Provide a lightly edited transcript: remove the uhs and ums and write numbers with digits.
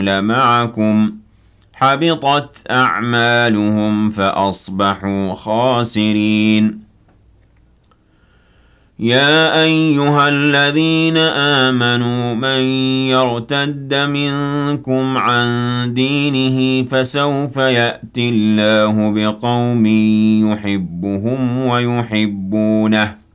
قاتل معكم حبطت أعمالهم فأصبحوا خاسرين. يا أيها الذين آمنوا من يرتد منكم عن دينه فسوف يأتي الله بقوم يحبهم ويحبونه